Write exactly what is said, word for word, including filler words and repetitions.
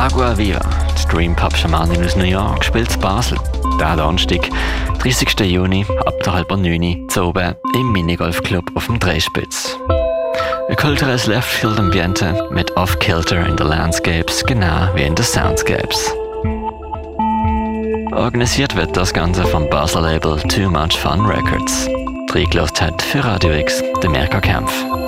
Agua Viva, die Dream Pop Schamanin aus New York, spielt in Basel. Der Donnerstag, dreißigsten Juni, ab der halb neun zu oben im Minigolfclub auf dem Dreispitz. Ein kulturelles Left-Field-Ambiente mit Off-Kilter in den Landscapes, genau wie in den Soundscapes. Organisiert wird das Ganze vom Basel Label Too Much Fun Records. Reingelassen hat für Radio X der Mirka Kempf.